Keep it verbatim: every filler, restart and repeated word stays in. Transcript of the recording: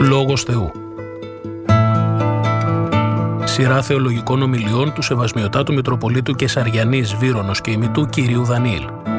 Λόγος Θεού. Σειρά θεολογικών ομιλιών του Σεβασμιωτάτου Μητροπολίτου Κεσαριανής Βύρονος και ημιτού κυρίου Δανίηλ.